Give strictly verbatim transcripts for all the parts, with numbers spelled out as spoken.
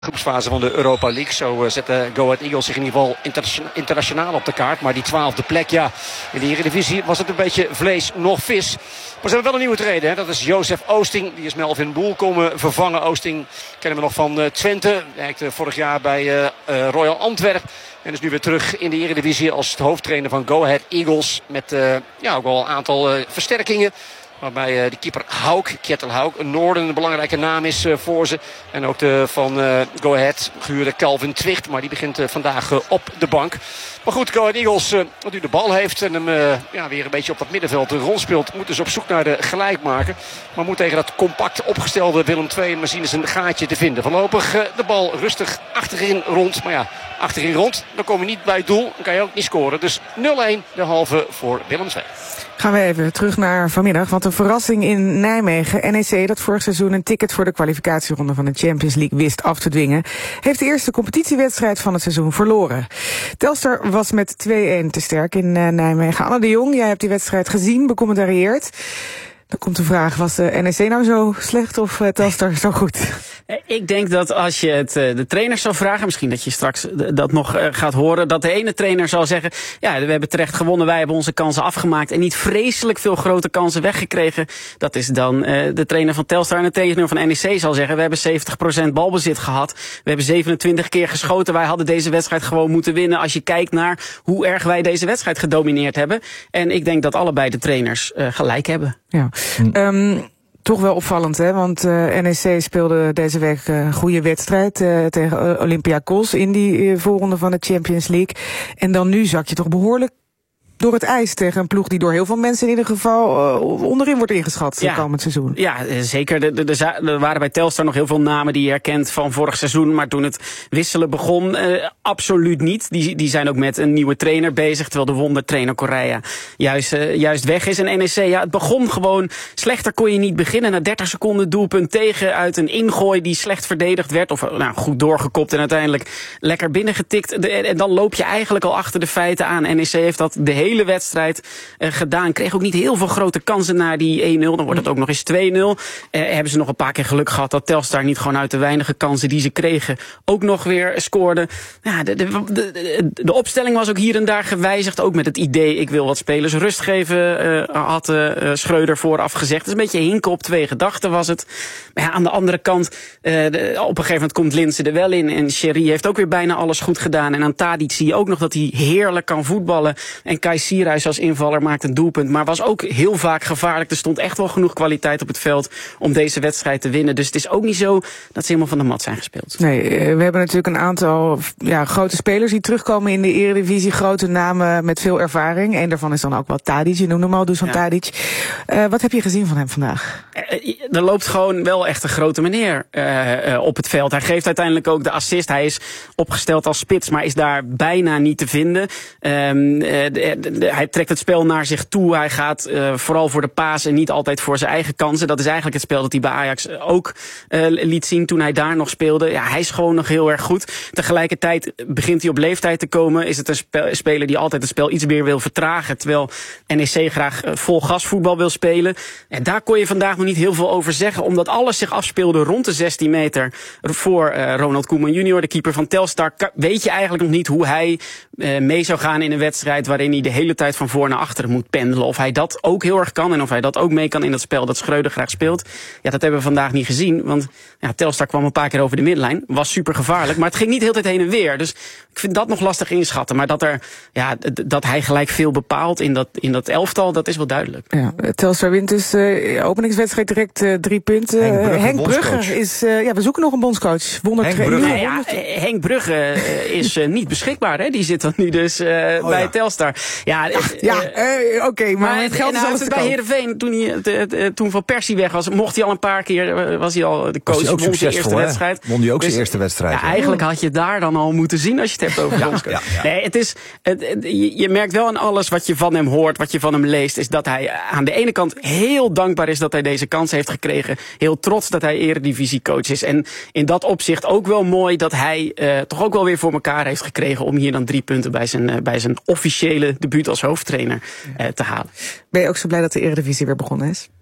groepsfase van de Europa League. Zo uh, zette Go Ahead Eagles zich in ieder geval interna- internationaal op de kaart. Maar die twaalfde plek, ja, in de Eredivisie was het een beetje vlees nog vis. Maar ze hebben wel een nieuwe trainer, hè? Dat is Jozef Oosting. Die is Melvin Boel komen vervangen. Oosting kennen we nog van uh, Twente. Hij werkte vorig jaar bij uh, uh, Royal Antwerp. En is nu weer terug in de Eredivisie als hoofdtrainer van Go Ahead Eagles. Met uh, ja, ook wel een aantal uh, versterkingen. Waarbij uh, de keeper Hauk, Kjetil Hauk, een Noorden, een belangrijke naam is uh, voor ze. En ook de van uh, Go Ahead gehuurde Calvin Twicht. Maar die begint uh, vandaag uh, op de bank. Maar goed, Go Ahead Eagles, uh, wat nu de bal heeft en hem uh, ja, weer een beetje op dat middenveld rondspeelt, moet dus op zoek naar de gelijkmaker. Maar moet tegen dat compact opgestelde Willem twee maar zien eens een gaatje te vinden. Voorlopig uh, de bal rustig achterin rond. Maar ja, achterin rond, dan kom je niet bij het doel. Dan kan je ook niet scoren. Dus nul-een de halve voor Willem twee. Gaan we even terug naar vanmiddag, want een verrassing in Nijmegen. N E C, dat vorig seizoen een ticket voor de kwalificatieronde van de Champions League wist af te dwingen, heeft de eerste competitiewedstrijd van het seizoen verloren. Telstar was met twee-een te sterk in uh, Nijmegen. Anne de Jong, jij hebt die wedstrijd gezien, becommentarieerd. Dan komt de vraag, was de N E C nou zo slecht of uh, Telstar zo goed? Ik denk dat als je het de trainers zou vragen, misschien dat je straks dat nog gaat horen, dat de ene trainer zal zeggen, ja, we hebben terecht gewonnen, wij hebben onze kansen afgemaakt en niet vreselijk veel grote kansen weggekregen. Dat is dan uh, de trainer van Telstar. En de trainer van N E C zal zeggen, we hebben zeventig procent balbezit gehad, we hebben zevenentwintig keer geschoten, wij hadden deze wedstrijd gewoon moeten winnen als je kijkt naar hoe erg wij deze wedstrijd gedomineerd hebben. En ik denk dat allebei de trainers uh, gelijk hebben. Ja. Hm. Um, Toch wel opvallend, hè? Want uh, N E C speelde deze week uh, een goede wedstrijd uh, tegen Olympiakos in die uh, voorronde van de Champions League. En dan nu zak je toch behoorlijk door het ijs tegen een ploeg die door heel veel mensen in ieder geval uh, onderin wordt ingeschat ja. komend seizoen. Ja, zeker. Er, er, er waren bij Telstar nog heel veel namen die je herkent van vorig seizoen. Maar toen het wisselen begon, uh, absoluut niet. Die, die zijn ook met een nieuwe trainer bezig, terwijl de wondertrainer Correa juist, uh, juist weg is. En N E C, ja, het begon gewoon, slechter kon je niet beginnen. Na dertig seconden doelpunt tegen uit een ingooi die slecht verdedigd werd. Of nou, goed doorgekopt en uiteindelijk lekker binnengetikt. De, en dan loop je eigenlijk al achter de feiten aan. N E C heeft dat de hele hele wedstrijd uh, gedaan. Kreeg ook niet heel veel grote kansen naar die één nul. Dan wordt het ook nog eens twee nul. Uh, hebben ze nog een paar keer geluk gehad dat Telstar niet gewoon uit de weinige kansen die ze kregen ook nog weer scoorde. Ja, de, de, de, de opstelling was ook hier en daar gewijzigd. Ook met het idee, ik wil wat spelers rust geven, uh, had uh, Schreuder vooraf gezegd. Het is een beetje hinken op twee gedachten was het. Maar ja, aan de andere kant, uh, de, op een gegeven moment komt Linse er wel in. En Sherry heeft ook weer bijna alles goed gedaan. En aan Tadic zie je ook nog dat hij heerlijk kan voetballen. En Kai Sierhuis als invaller maakt een doelpunt, maar was ook heel vaak gevaarlijk. Er stond echt wel genoeg kwaliteit op het veld om deze wedstrijd te winnen. Dus het is ook niet zo dat ze helemaal van de mat zijn gespeeld. Nee, we hebben natuurlijk een aantal ja, grote spelers die terugkomen in de Eredivisie. Grote namen met veel ervaring. Eén daarvan is dan ook wel Tadic, je noemde hem al, dus van ja. Tadic. Uh, wat heb je gezien van hem vandaag? Er loopt gewoon wel echt een grote meneer uh, uh, op het veld. Hij geeft uiteindelijk ook de assist. Hij is opgesteld als spits, maar is daar bijna niet te vinden. Um, uh, de, de, de, hij trekt het spel naar zich toe. Hij gaat uh, vooral voor de paas en niet altijd voor zijn eigen kansen. Dat is eigenlijk het spel dat hij bij Ajax ook uh, liet zien toen hij daar nog speelde. Ja, hij is gewoon nog heel erg goed. Tegelijkertijd begint hij op leeftijd te komen. Is het een spe- speler die altijd het spel iets meer wil vertragen. Terwijl N E C graag uh, vol gas voetbal wil spelen. En daar kon je vandaag nog niet heel veel over zeggen. Omdat alles zich afspeelde rond de zestien meter voor uh, Ronald Koeman junior. De keeper van Telstar. Weet je eigenlijk nog niet hoe hij uh, mee zou gaan in een wedstrijd waarin hij de hele tijd van voor naar achteren moet pendelen. Of hij dat ook heel erg kan en of hij dat ook mee kan in dat spel dat Schreuder graag speelt. Ja, dat hebben we vandaag niet gezien. Want ja, Telstar kwam een paar keer over de middenlijn. Was super gevaarlijk, maar het ging niet de hele tijd heen en weer. Dus ik vind dat nog lastig inschatten. Maar dat, er, ja, dat hij gelijk veel bepaalt in dat, in dat elftal, dat is wel duidelijk. Ja, Telstar wint dus uh, openingswedstrijd direct uh, drie punten. Henk Brugge, Henk Brugge is, uh, ja, we zoeken nog een bondscoach. Henk Brugge, nee, ja, Henk Brugge uh, is uh, niet beschikbaar, hè? Die zit dan nu dus uh, oh, bij ja. Telstar. Ja, ja, ja uh, oké, okay, maar, maar het geld is alles te bij Heerenveen, toen, hij, de, de, toen Van Persie weg was, mocht hij al een paar keer, was hij al de coach, won zijn eerste hè? wedstrijd. Won hij ook dus, zijn eerste wedstrijd. Ja, eigenlijk had je daar dan al moeten zien als je het hebt over ja, bondscoach. Ja, ja. Nee, het is, het, het, je, je merkt wel aan alles wat je van hem hoort, wat je van hem leest, is dat hij aan de ene kant heel dankbaar is dat hij deze kans heeft gekregen. Heel trots dat hij eredivisiecoach is. En in dat opzicht ook wel mooi dat hij uh, toch ook wel weer voor elkaar heeft gekregen om hier dan drie punten bij zijn, uh, bij zijn officiële debuut als hoofdtrainer uh, te halen. Ben je ook zo blij dat de Eredivisie weer begonnen is?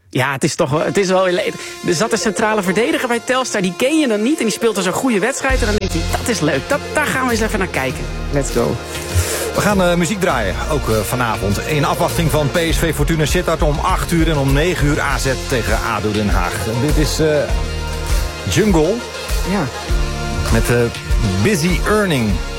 Ja, het is toch wel, het is wel. Er zat een centrale verdediger bij Telstar, die ken je dan niet en die speelt dus een goede wedstrijd en dan denk je, dat is leuk, dat, daar gaan we eens even naar kijken. Let's go. We gaan uh, muziek draaien, ook uh, vanavond. In afwachting van P S V Fortuna Sittard om acht uur en om negen uur A Z tegen A D O Den Haag. En dit is uh, Jungle. Ja. Met uh, Busy Earning.